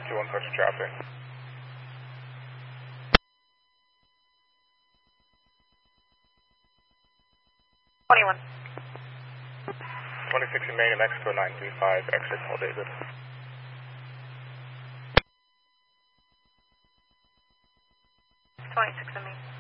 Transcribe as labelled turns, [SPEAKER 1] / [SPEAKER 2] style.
[SPEAKER 1] 21 push traffic.
[SPEAKER 2] 21.
[SPEAKER 1] 26 in Main and Mexico 935, exit Paul David.
[SPEAKER 2] 26 in Main.